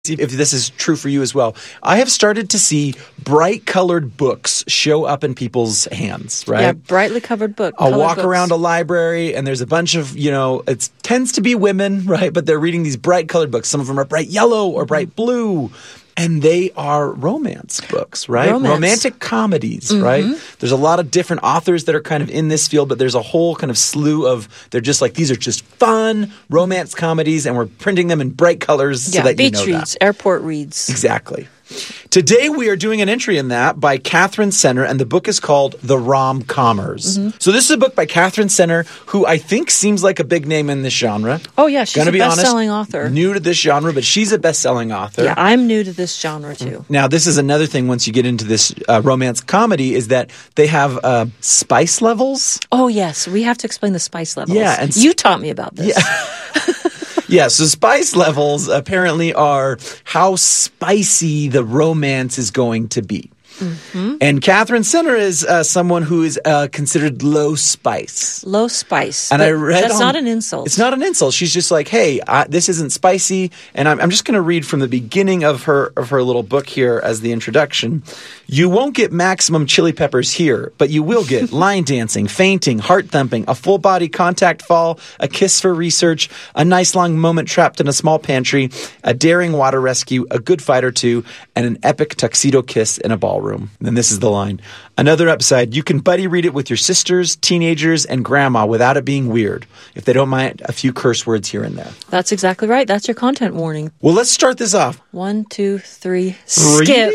see if this is true for you as well. I have started to see bright colored books show up in people's hands, right? Yeah, brightly covered book. I'll walk around a library and there's a bunch of, it tends to be women, right? But they're reading these bright colored books. Some of them are bright yellow or bright blue. And they are romance books, right? Romantic comedies, right? There's a lot of different authors that are kind of in this field, but there's a whole kind of slew of, they're just like, these are just fun romance comedies, and we're printing them in bright colors so that you know that. Beach reads, airport reads. Exactly. Today we are doing an entry in that by Catherine Senner, and the book is called The Rom-Commers. So this is a book by Catherine Senner, who I think seems like a big name in this genre. Oh, yeah, she's a best-selling author. New to this genre, but she's a best-selling author. Yeah, I'm new to this genre, too. Now, this is another thing once you get into this romance comedy is that they have spice levels. Oh, yes, we have to explain the spice levels. Yeah, and you taught me about this. Yeah. Yeah, so spice levels apparently are how spicy the romance is going to be. And Catherine Senner is someone who is considered low spice. Low spice. And I read that's not an insult. It's not an insult. She's just like, hey, this isn't spicy. And I'm just going to read from the beginning of her little book here as the introduction. You won't get maximum chili peppers here, but you will get line dancing, fainting, heart thumping, a full body contact fall, a kiss for research, a nice long moment trapped in a small pantry, a daring water rescue, a good fight or two, and an epic tuxedo kiss in a ballroom. And then this is the line. Another upside, you can buddy read it with your sisters, teenagers, and grandma without it being weird, if they don't mind a few curse words here and there. That's exactly right. That's your content warning. Well, let's start this off. 1, 2, 3, skip.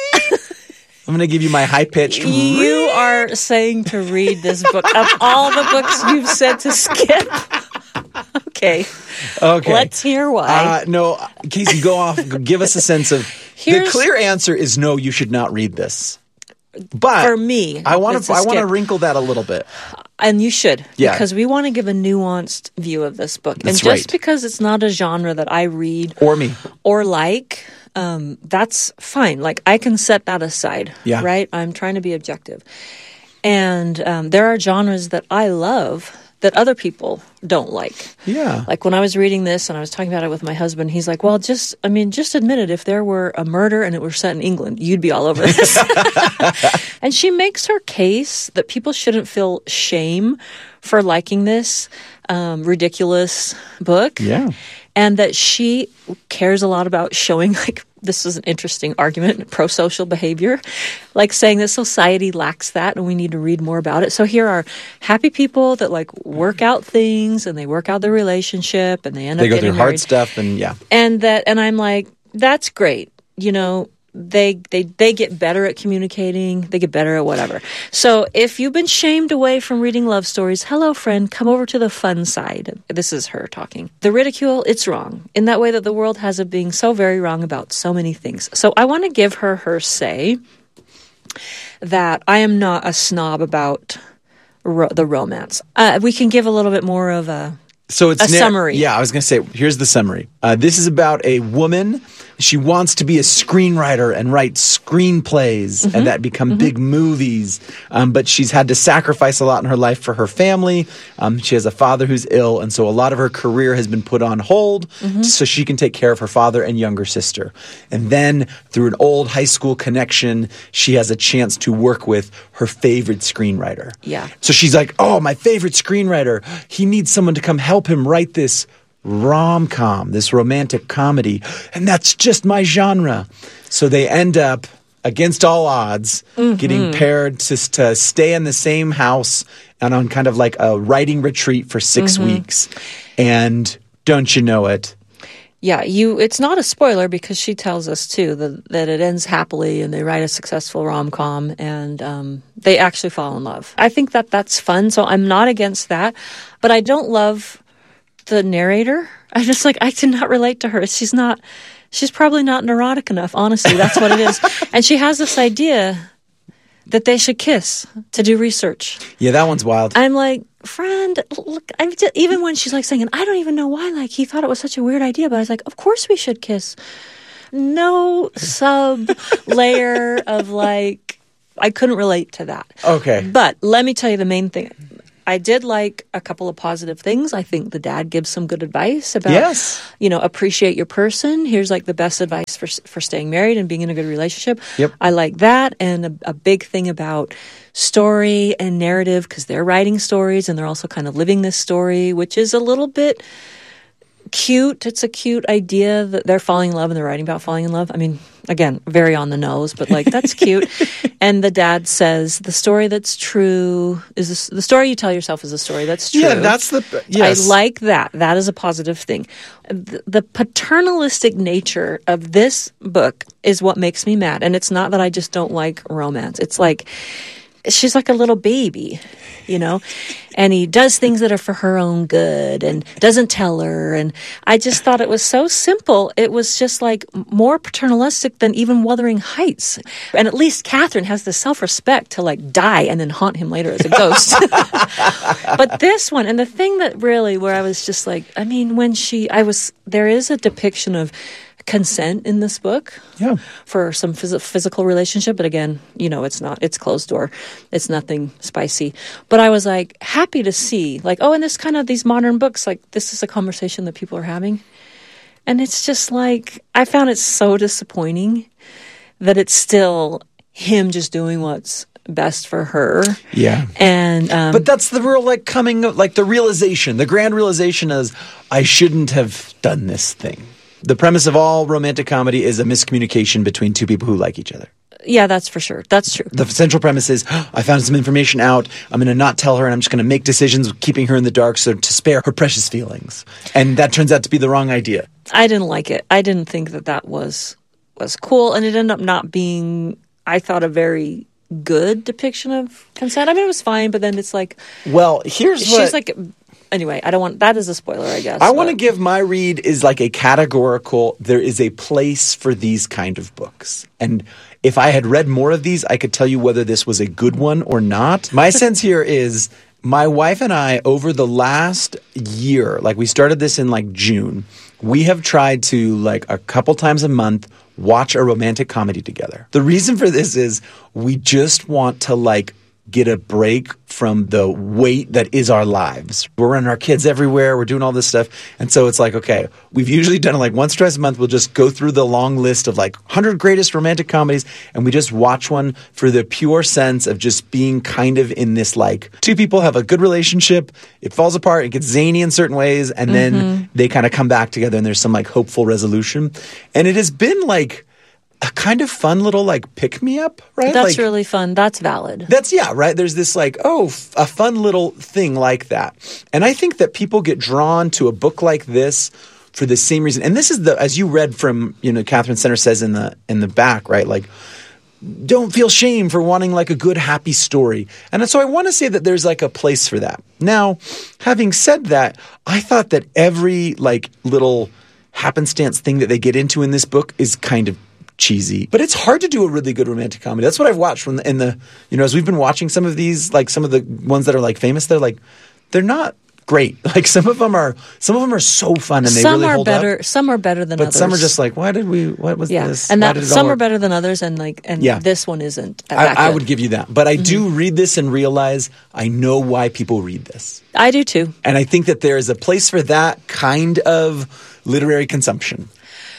I'm going to give you my high-pitched You are saying to read this book. Of all the books you've said to skip. Okay. Let's hear why. No, Casey, go off. Give us a sense of... the clear answer is no, you should not read this. But for me, I want to wrinkle that a little bit. And you should. Yeah. Because we want to give a nuanced view of this book. That's and just because it's not a genre that I read... or me. Or like... that's fine. Like, I can set that aside, right? I'm trying to be objective. And there are genres that I love that other people don't like. Yeah. Like, when I was reading this and I was talking about it with my husband, he's like, well, just admit it. If there were a murder and it were set in England, you'd be all over this. And she makes her case that people shouldn't feel shame for liking this ridiculous book. Yeah. And that she cares a lot about showing, like, this is an interesting argument, pro-social behavior, like saying that society lacks that and we need to read more about it. So here are happy people that, like, work out things and they work out their relationship and they end up getting married. They go through hard stuff and And I'm like, that's great. They get better at communicating. They get better at whatever. So if you've been shamed away from reading love stories, hello, friend, come over to the fun side. This is her talking. The ridicule, it's wrong in that way that the world has of being so very wrong about so many things. So I want to give her say that I am not a snob about the romance. We can give a little bit more of a summary. Yeah, I was going to say, here's the summary. This is about a woman. She wants to be a screenwriter and write screenplays and that become big movies. But she's had to sacrifice a lot in her life for her family. She has a father who's ill. And so a lot of her career has been put on hold so she can take care of her father and younger sister. And then through an old high school connection, she has a chance to work with her favorite screenwriter. Yeah. So she's like, oh, my favorite screenwriter. He needs someone to come help him write this rom-com, this romantic comedy, and that's just my genre. So they end up, against all odds, getting paired to stay in the same house and on kind of like a writing retreat for 6 weeks. And don't you know it? Yeah, it's not a spoiler because she tells us, too, that it ends happily and they write a successful rom-com and they actually fall in love. I think that's fun, so I'm not against that. But I don't love the narrator. I just I did not relate to her. She's probably not neurotic enough, honestly. That's what it is. And she has this idea that they should kiss to do research. Yeah, that one's wild. I'm like, friend, look, even when she's like saying, I don't even know why, he thought it was such a weird idea, but I was like, of course we should kiss. No sub layer of I couldn't relate to that. Okay. But let me tell you the main thing. I did like a couple of positive things. I think the dad gives some good advice about, Yes. appreciate your person. Here's like the best advice for staying married and being in a good relationship. Yep. I like that. And a big thing about story and narrative, because they're writing stories and they're also kind of living this story, which is a little bit cute. It's a cute idea that they're falling in love and they're writing about falling in love. I mean, again, very on the nose, but like that's cute. And the dad says the story that's true is the story you tell yourself is a story that's true. Yeah, that's yes. I like that. That is a positive thing. The paternalistic nature of this book is what makes me mad. And it's not that I just don't like romance. It's like she's like a little baby, and he does things that are for her own good and doesn't tell her. And I just thought it was so simple. It was just like more paternalistic than even Wuthering Heights. And at least Catherine has the self-respect to like die and then haunt him later as a ghost. But this one, and the thing that really where I was just like, I mean, there is a depiction of consent in this book for some physical relationship, but again, it's closed door, it's nothing spicy. But I was like happy to see like, in this kind of these modern books, like this is a conversation that people are having, and it's just like I found it so disappointing that it's still him just doing what's best for her. Yeah. And but that's the real the grand realization is I shouldn't have done this thing. The premise of all romantic comedy is a miscommunication between two people who like each other. Yeah, that's for sure. That's true. The central premise is, I found some information out. I'm going to not tell her, and I'm just going to make decisions keeping her in the dark to spare her precious feelings. And that turns out to be the wrong idea. I didn't like it. I didn't think that was cool, and it ended up not being, I thought, a very good depiction of consent. I mean, it was fine, but then it's like... Well, she's like... Anyway, I don't want... That is a spoiler, I guess. I want to give my read is like a categorical... There is a place for these kind of books. And if I had read more of these, I could tell you whether this was a good one or not. My sense here is my wife and I, over the last year, like we started this in like June, we have tried to like a couple times a month watch a romantic comedy together. The reason for this is we just want to like get a break from the weight that is our lives. We're running our kids everywhere. We're doing all this stuff. And so it's like, okay, we've usually done it like once or twice a month. We'll just go through the long list of like 100 greatest romantic comedies, and we just watch one for the pure sense of just being kind of in this like two people have a good relationship. It falls apart. It gets zany in certain ways. And then they kind of come back together and there's some like hopeful resolution. And it has been like a kind of fun little like pick-me-up, right? That's like, really fun. That's valid. Right? There's this like, a fun little thing like that. And I think that people get drawn to a book like this for the same reason. And this is as you read from, Catherine Center says in the back, right? Like, don't feel shame for wanting like a good, happy story. And so I want to say that there's like a place for that. Now, having said that, I thought that every like little happenstance thing that they get into in this book is kind of cheesy, but it's hard to do a really good romantic comedy. That's what I've watched from as we've been watching some of these, like some of the ones that are like famous, they're not great. Like some of them are so fun and they really hold up. Some are better than others. But some are just like, what was this? And some are better than others, and this one isn't. I would give you that. But I do read this and realize I know why people read this. I do too. And I think that there is a place for that kind of literary consumption.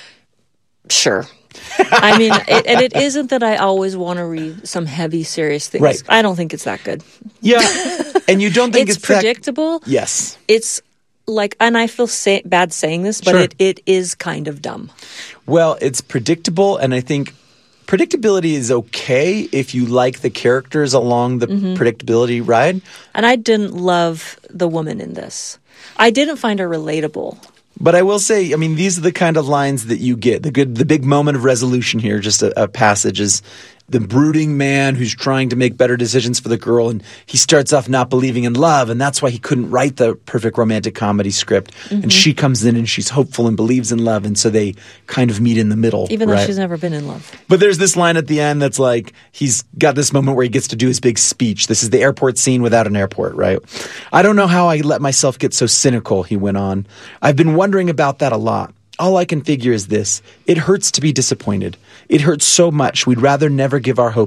Sure. I mean, it isn't that I always want to read some heavy, serious things. Right. I don't think it's that good. Yeah. And you don't think it's predictable? Yes. It's like, and I feel bad saying this, but sure. it is kind of dumb. Well, it's predictable, and I think predictability is okay if you like the characters along the predictability ride. And I didn't love the woman in this. I didn't find her relatable. But I will say, I mean, these are the kind of lines that you get. The big moment of resolution here, just a passage is the brooding man who's trying to make better decisions for the girl, and he starts off not believing in love, and that's why he couldn't write the perfect romantic comedy script. And she comes in and she's hopeful and believes in love, and so they kind of meet in the middle. Even though she's never been in love. But there's this line at the end that's like, he's got this moment where he gets to do his big speech. This is the airport scene without an airport, right? I don't know how I let myself get so cynical, he went on. I've been wondering about that a lot. All I can figure is this. It hurts to be disappointed. It hurts so much we'd rather never give our hopes up.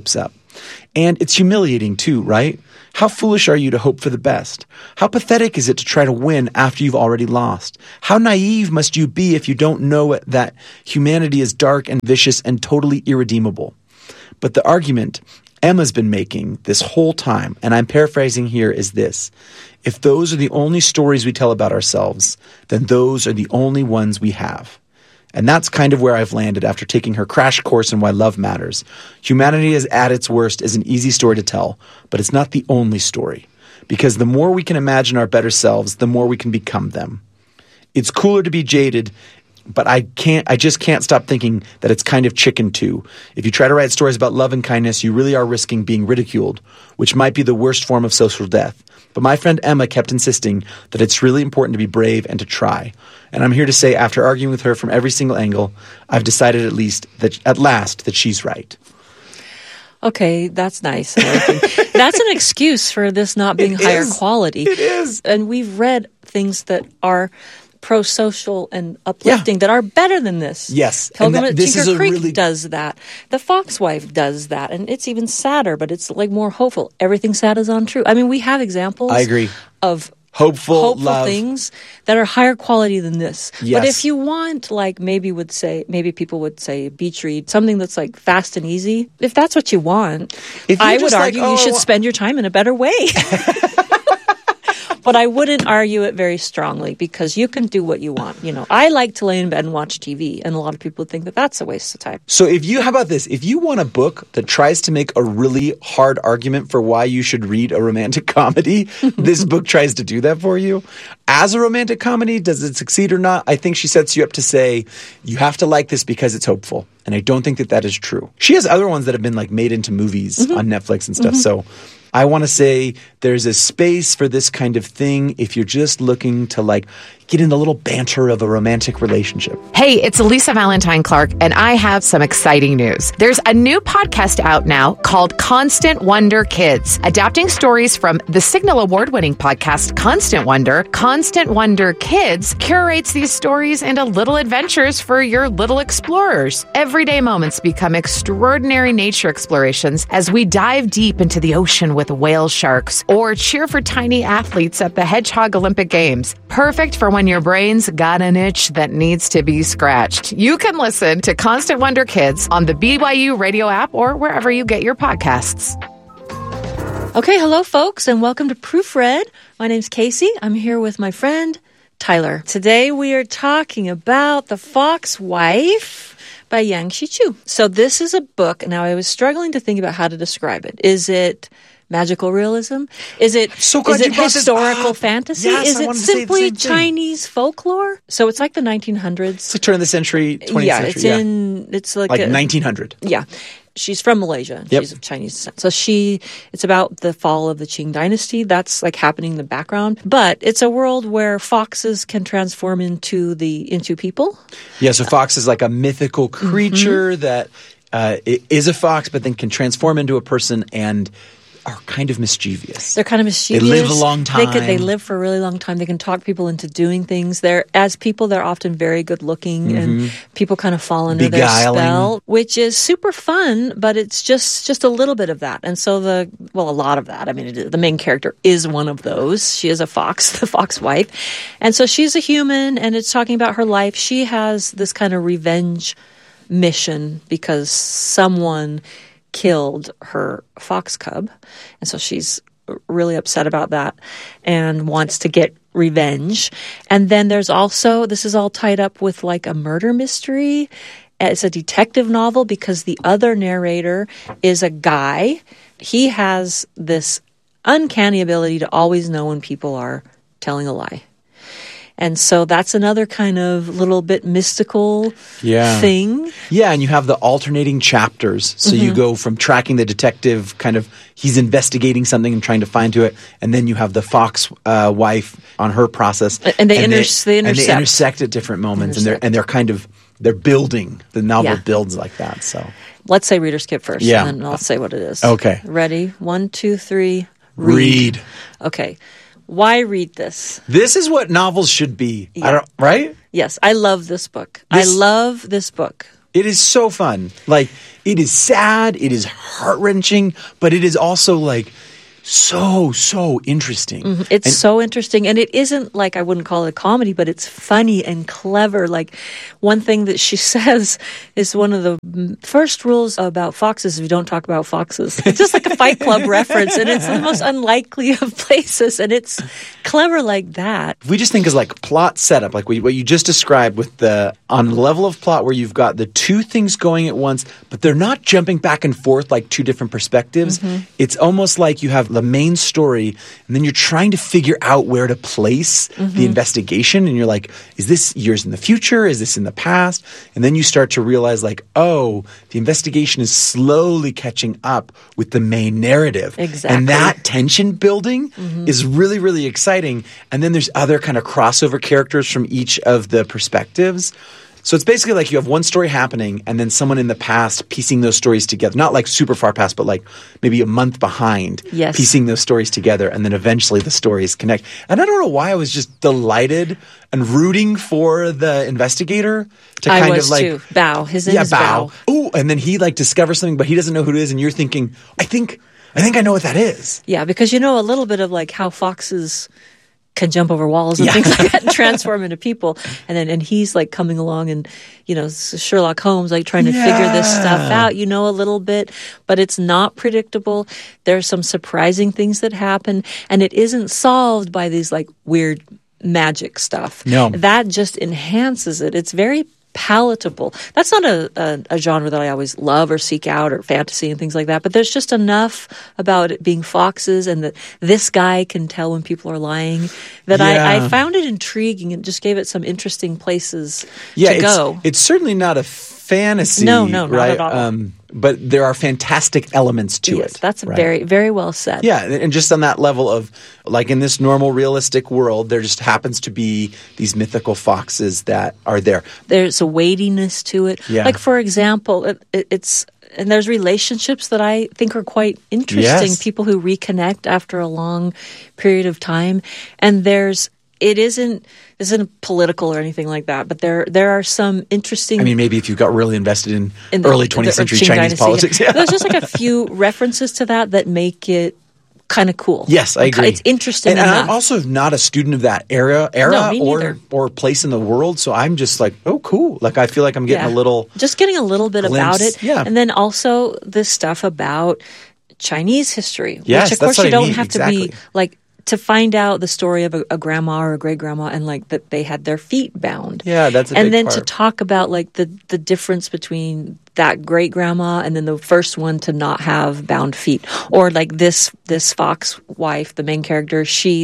And it's humiliating too, right? How foolish are you to hope for the best? How pathetic is it to try to win after you've already lost? How naive must you be if you don't know that humanity is dark and vicious and totally irredeemable? But the argument Emma's been making this whole time, and I'm paraphrasing here, is this. If those are the only stories we tell about ourselves, then those are the only ones we have. And that's kind of where I've landed after taking her crash course in why love matters. Humanity is at its worst is an easy story to tell, but it's not the only story. Because the more we can imagine our better selves, the more we can become them. It's cooler to be jaded, but I just can't stop thinking that it's kind of chicken too. If you try to write stories about love and kindness, you really are risking being ridiculed, which might be the worst form of social death. But my friend Emma kept insisting that it's really important to be brave and to try. And I'm here to say, after arguing with her from every single angle, I've decided at last that she's right. Okay, that's nice. That's an excuse for this not being higher quality. It is. And we've read things that are pro-social and uplifting that are better than this. Yes. Pilgrim at Tinker Creek does that. The Foxwife does that. And it's even sadder, but it's like more hopeful. Everything sad is untrue. I mean, we have examples I agree. of hopeful love. Things that are higher quality than this. Yes. But if you want, like maybe people would say beach read, something that's like fast and easy, if that's what you want, I would argue you should spend your time in a better way. But I wouldn't argue it very strongly because you can do what you want. You know, I like to lay in bed and watch TV, and a lot of people think that that's a waste of time. So how about this? If you want a book that tries to make a really hard argument for why you should read a romantic comedy, this book tries to do that for you. As a romantic comedy, does it succeed or not? I think she sets you up to say, you have to like this because it's hopeful. And I don't think that is true. She has other ones that have been like made into movies on Netflix and stuff. So I want to say there's a space for this kind of thing if you're just looking to like get in the little banter of a romantic relationship. Hey, it's Lisa Valentine Clark, and I have some exciting news. There's a new podcast out now called Constant Wonder Kids, adapting stories from the Signal Award-winning podcast Constant Wonder. Constant Wonder Kids curates these stories into little adventures for your little explorers. Everyday moments become extraordinary nature explorations as we dive deep into the ocean with whale sharks or cheer for tiny athletes at the Hedgehog Olympic Games. Perfect for when your brain's got an itch that needs to be scratched. You can listen to Constant Wonder Kids on the BYU radio app or wherever you get your podcasts. Okay, hello folks, and welcome to Proofread. My name's Casey. I'm here with my friend Tyler. Today we are talking about The Foxwife by Yang Shichu. So this is a book. Now I was struggling to think about how to describe it. Is it magical realism? Is it historical fantasy? Yes, is it simply Chinese folklore? So it's like the 1900s. It's like turn of the century, 20th century. It's like 1900. Yeah. She's from Malaysia. Yep. She's of Chinese descent. So it's about the fall of the Qing dynasty. That's like happening in the background. But it's a world where foxes can transform into people. Yeah, so fox is like a mythical creature that is a fox, but then can transform into a person and are kind of mischievous. They're kind of mischievous. They live a long time. They live for a really long time. They can talk people into doing things. They're often very good looking, and people kind of fall under Beguiling. their spell, which is super fun, but it's just a little bit of that. And so a lot of that. I mean, the main character is one of those. She is a fox, the Foxwife. And so she's a human, and it's talking about her life. She has this kind of revenge mission because someone killed her fox cub, and so she's really upset about that and wants to get revenge. And then there's also, this is all tied up with like a murder mystery. It's a detective novel because the other narrator is a guy. He has this uncanny ability to always know when people are telling a lie. And so that's another kind of little bit mystical thing. Yeah, and you have the alternating chapters. So you go from tracking the detective, kind of he's investigating something and trying to find to it, and then you have the fox wife on her process. And they intersect at different moments, and they're building. The novel builds like that. So let's say reader skip first, and then I'll say what it is. Okay. Ready? 1, 2, 3. Read. Okay. Why read this? This is what novels should be. Right? Yes, I love this book. I love this book. It is so fun. Like, it is sad, it is heart-wrenching, but it is also like so interesting. It's so interesting. And it isn't like, I wouldn't call it a comedy, but it's funny and clever. Like, one thing that she says is one of the first rules about foxes is we don't talk about foxes. It's just like a Fight Club reference, and it's the most unlikely of places, and it's clever like that. We just think as like plot setup, like what you just described with on the level of plot where you've got the two things going at once, but they're not jumping back and forth like two different perspectives. It's almost like you have the main story, and then you're trying to figure out where to place the investigation, and you're like, is this years in the future? Is this in the past? And then you start to realize like, oh, the investigation is slowly catching up with the main narrative. Exactly. And that tension building is really, really exciting. And then there's other kind of crossover characters from each of the perspectives. So it's basically like you have one story happening and then someone in the past piecing those stories together. Not like super far past, but like maybe a month behind, Yes. piecing those stories together, and then eventually the stories connect. And I don't know why I was just delighted and rooting for the investigator to kind I was of like too. Bao. His name is Bao. Bao. Oh, and then he like discovers something, but he doesn't know who it is, and you're thinking, I think I know what that is. Yeah, because you know a little bit of like how foxes can jump over walls and things like that and transform into people. And he's like coming along and, you know, Sherlock Holmes, like trying to figure this stuff out, you know, a little bit, but it's not predictable. There's some surprising things that happen, and it isn't solved by these like weird magic stuff. No. That just enhances it. It's very palatable. That's not a genre that I always love or seek out, or fantasy and things like that, but there's just enough about it being foxes and that this guy can tell when people are lying that I found it intriguing and just gave it some interesting places to go. It's certainly not a fantasy, No, not right? at all. But there are fantastic elements to Yes, it. that's right? very, very well said. Yeah, and just on that level of, like in this normal realistic world, there just happens to be these mythical foxes that are there. There's a weightiness to it. Yeah. Like, for example, it's and there's relationships that I think are quite interesting. Yes. People who reconnect after a long period of time, and it isn't political or anything like that, but there are some interesting. I mean, maybe if you got really invested in the early 20th century Qing Chinese dynasty. politics. Yeah. There's just like a few references to that make it kind of cool. Yes, I agree. It's interesting and enough. I'm also not a student of that era No, me neither. or place in the world, so I'm just like, oh, cool. Like, I feel like I'm getting a little getting a little bit about glimpse. it. Yeah. And then also this stuff about Chinese history, Yes, which of that's course what you I don't mean, have exactly. to be like to find out the story of a grandma or a great grandma, and like that they had their feet bound. Yeah, that's a big and then part. to talk about like the difference between that great grandma and then the first one to not have bound feet, or like this fox wife, the main character, she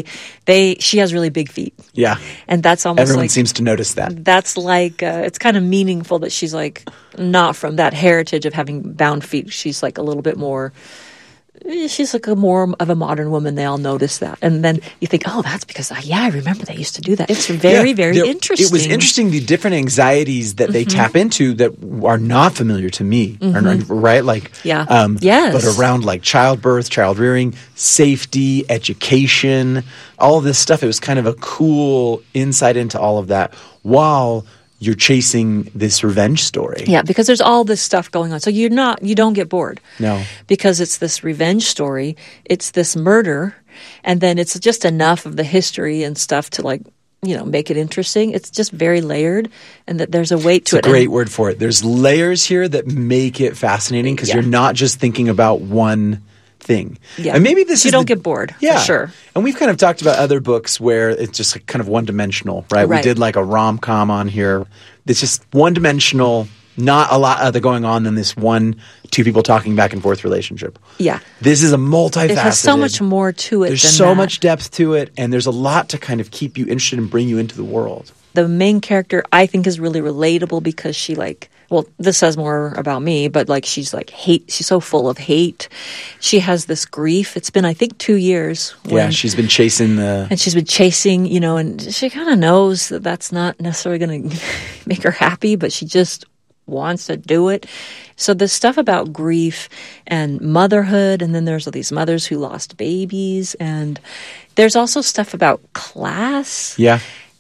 has really big feet. Yeah. And that's almost Everyone like seems to notice that. that's like it's kind of meaningful that she's like not from that heritage of having bound feet. She's like a little bit more. She's like more of a modern woman. They all notice that, and then you think, "Oh, that's because I remember they used to do that." It's very, very interesting. It was interesting the different anxieties that they tap into that are not familiar to me, right? Like, Yes. but around like childbirth, child rearing, safety, education, all of this stuff. It was kind of a cool insight into all of that while you're chasing this revenge story. Yeah, because there's all this stuff going on. So you don't get bored. No. Because it's this revenge story, it's this murder, and then it's just enough of the history and stuff to like, you know, make it interesting. It's just very layered, and that there's a weight to it. It's a great word for it. There's layers here that make it fascinating because you're not just thinking about one thing. Yeah. And maybe this you don't get bored, for sure. And we've kind of talked about other books where it's just like kind of one-dimensional, right? We did like a rom-com on here. It's just one-dimensional, not a lot other going on than this two people talking back and forth relationship. Yeah. This is a multifaceted. It has so much more to it There's than so that. much depth to it, and there's a lot to kind of keep you interested and bring you into the world. The main character, I think, is really relatable because she this says more about me, but like she's like she's so full of hate. She has this grief. It's been, I think, 2 years. She's been chasing and she's been chasing, you know, and she kind of knows that that's not necessarily going to make her happy, but she just wants to do it. So this stuff about grief and motherhood, and then there's all these mothers who lost babies, and there's also stuff about class. Yeah.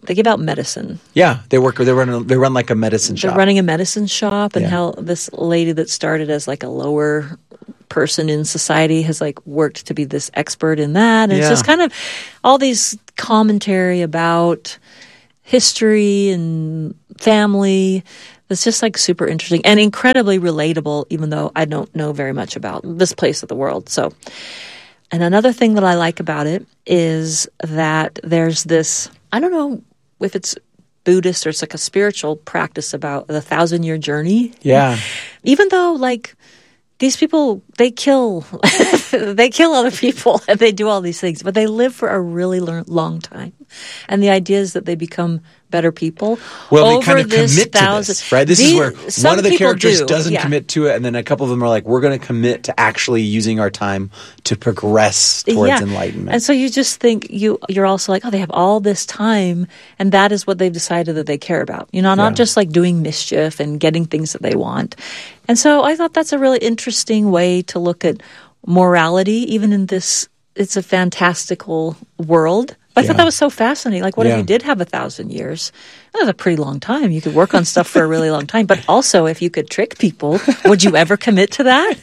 give out medicine. Yeah, they run like a medicine shop. They're running a medicine shop, and Yeah. how this lady that started as like a lower person in society has like worked to be this expert in that. And it's Yeah. just kind of all these commentary about history and family. It's just like super interesting and incredibly relatable, even though I don't know very much about this place of the world. So, and another thing that I like about it is that there's this, I don't know if it's Buddhist or it's like a spiritual practice about the 1,000-year journey. Yeah. Even though like these people, they kill other people and they do all these things, but they live for a really long time. And the idea is that they become better people. Well, over they kind of this commit to 1,000 this, right? This is where some one of the people characters do, doesn't yeah. commit to it, and then a couple of them are like, we're going to commit to actually using our time to progress towards enlightenment. And so you just think you're also like, oh, they have all this time, and that is what they've decided that they care about. You know, not just like doing mischief and getting things that they want. And so I thought that's a really interesting way to look at morality, even in this, it's a fantastical world. I thought that was so fascinating. Like, what if you did have 1,000 years? That's a pretty long time. You could work on stuff for a really long time. But also, if you could trick people, would you ever commit to that?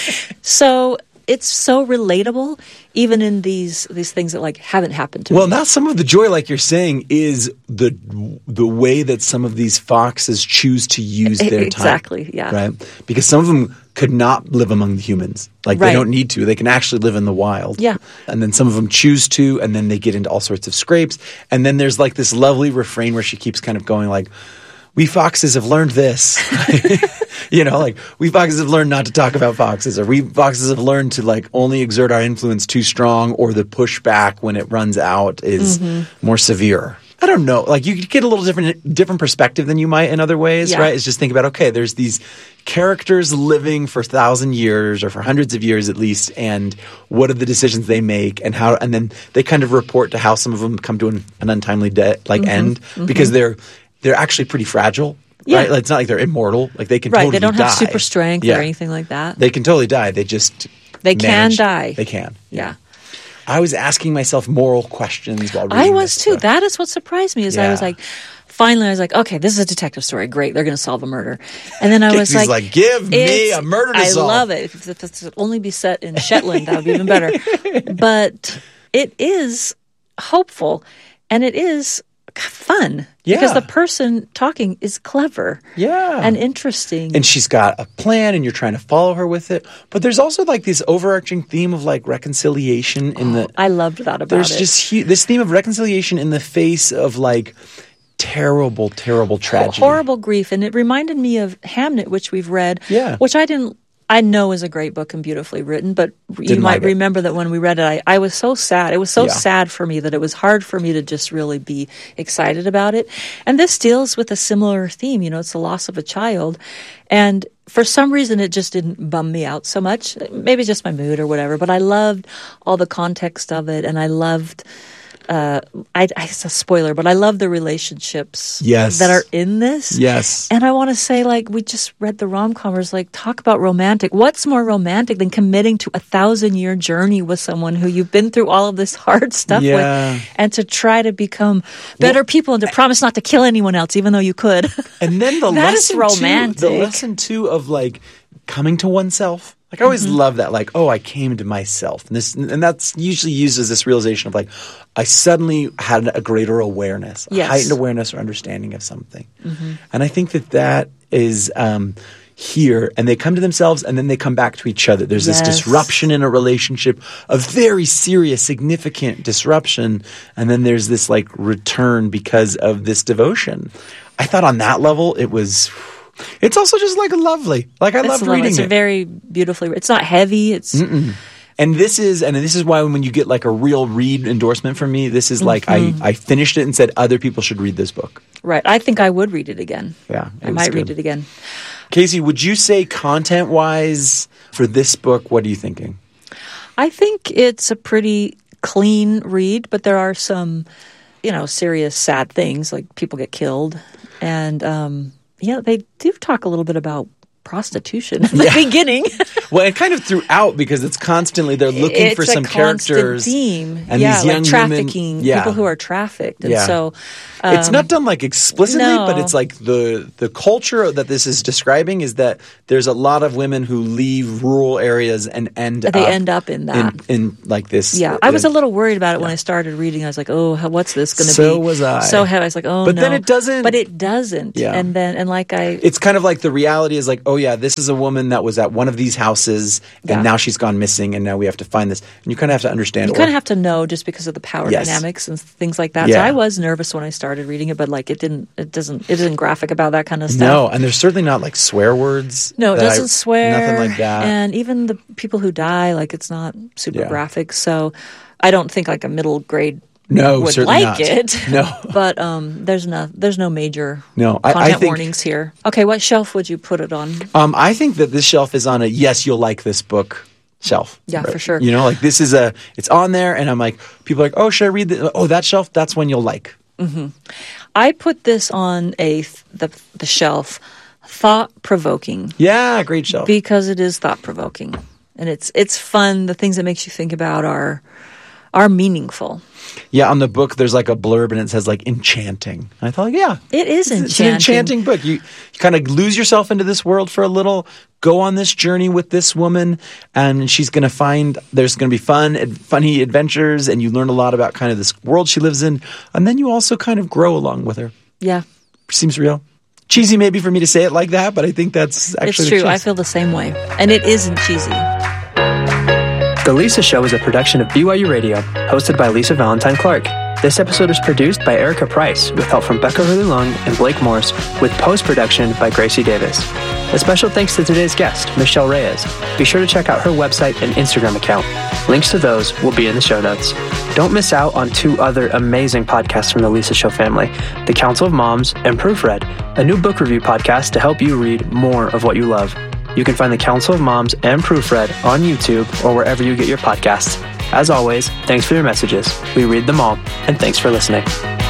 So it's so relatable, even in these things that like haven't happened to me. Well, now some of the joy, like you're saying, is the way that some of these foxes choose to use their time. Exactly, yeah. Right? Because some of them could not live among the humans. Like, they don't need to. They can actually live in the wild. Yeah. And then some of them choose to, and then they get into all sorts of scrapes. And then there's like this lovely refrain where she keeps kind of going like, we foxes have learned this. You know, like, we foxes have learned not to talk about foxes, or we foxes have learned to like only exert our influence too strong, or the pushback when it runs out is more severe. I don't know. Like, you could get a little different perspective than you might in other ways, right? It's just think about, okay, there's these characters living for 1,000 years or for hundreds of years at least, and what are the decisions they make, and how, and then they kind of report to how some of them come to an untimely end because they're actually pretty fragile. Yeah. Right? Like, it's not like they're immortal. Like, they can totally die. They don't have super strength or anything like that. They can totally die. They just can die. They can. Yeah. I was asking myself moral questions while reading I was this too. book. That is what surprised me. Is I was like, finally, I was like, okay, this is a detective story. Great, they're going to solve a murder. And then I was He's like, give me a murder to solve. I love it. If it could only be set in Shetland, that would be even better. But it is hopeful, and it is fun. Yeah. Because the person talking is clever. Yeah. And interesting. And she's got a plan, and you're trying to follow her with it. But there's also like this overarching theme of like reconciliation in the. I loved that about there's it. just this theme of reconciliation in the face of like terrible, terrible tragedy. Horrible grief. And it reminded me of Hamnet, which we've read. Yeah. Which I know is a great book and beautifully written, but you might remember that when we read it, I was so sad. It was so sad for me that it was hard for me to just really be excited about it. And this deals with a similar theme. You know, it's the loss of a child. And for some reason, it just didn't bum me out so much. Maybe just my mood or whatever. But I loved all the context of it, and I loved... it's a spoiler, but I love the relationships that are in this. Yes. And I want to say, like, we just read the rom-commers, like, talk about romantic. What's more romantic than committing to 1,000-year journey with someone who you've been through all of this hard stuff with, and to try to become better people and to promise not to kill anyone else, even though you could. And then the that is romantic. The lesson too of like coming to oneself. Like, I always love that. Like, oh, I came to myself, and that's usually used as this realization of like, I suddenly had a greater awareness, a heightened awareness or understanding of something. And I think that is here, and they come to themselves, and then they come back to each other. There's this disruption in a relationship, a very serious, significant disruption, and then there's this like return because of this devotion. I thought on that level, it was. It's also just like lovely. Like, I loved reading it. It's very beautifully. It's not heavy. It's. And this is why when you get like a real read endorsement from me, this is like I finished it and said other people should read this book. Right. I think I would read it again. Yeah, I might read it again. Casey, would you say content-wise for this book, what are you thinking? I think it's a pretty clean read, but there are some, serious, sad things, like people get killed. And, they do talk a little bit about prostitution at the beginning. Well, and kind of throughout, because it's constantly they're looking for some characters. Theme. And yeah, these young like trafficking, women, people who are trafficked. And Yeah. so it's not done like explicitly, no. but it's like the culture that this is describing is that there's a lot of women who leave rural areas and end up in that. in like this. Yeah, I was a little worried about it when I started reading. I was like, "Oh, what's this going to be?" So was I. So heavy. I was like, "Oh, But no!" then it doesn't. But it doesn't. Yeah. And like It's kind of like the reality is like, oh yeah, this is a woman that was at one of these houses, and Yeah. now she's gone missing, and now we have to find this. And you kind of have to understand. you kind of have to know just because of the power Yes. dynamics and things like that. Yeah. So I was nervous when I started reading it, but like it isn't graphic about that kind of stuff. No, and there's certainly not like swear words. No, it that doesn't swear. Nothing like that. And even the people who die, like it's not super Yeah. graphic. So I don't think like a middle grade No, would certainly like not. it. No. But there's no major No, I content think- warnings here. Okay, what shelf would you put it on? I think that this shelf is on a yes, you'll like this book shelf. Yeah, for sure. You know, like this is it's on there, and I'm like, people are like, oh, should I read this? Oh, that shelf, that's one you'll like. I put this on the shelf thought provoking Yeah, great shelf. because it is thought provoking and it's fun. The things that makes you think about are meaningful. Yeah, on the book, there's like a blurb, and it says like enchanting. And I thought, yeah, It is it's an enchanting book. You kind of lose yourself into this world for a little, go on this journey with this woman, and she's going to find there's going to be funny adventures, and you learn a lot about kind of this world she lives in, and then you also kind of grow along with her. Yeah, Seems real. Cheesy maybe for me to say it like that, but I think that's actually it's the true. I truth. feel the same way, and it isn't cheesy. The Lisa Show is a production of BYU Radio, hosted by Lisa Valentine Clark. This episode is produced by Erica Price, with help from Becca Hurley-Lung and Blake Morse, with post-production by Gracie Davis. A special thanks to today's guest, Michelle Reyes. Be sure to check out her website and Instagram account. Links to those will be in the show notes. Don't miss out on two other amazing podcasts from the Lisa Show family, The Council of Moms and Proofread, a new book review podcast to help you read more of what you love. You can find The Council of Moms and Proofread on YouTube or wherever you get your podcasts. As always, thanks for your messages. We read them all, and thanks for listening.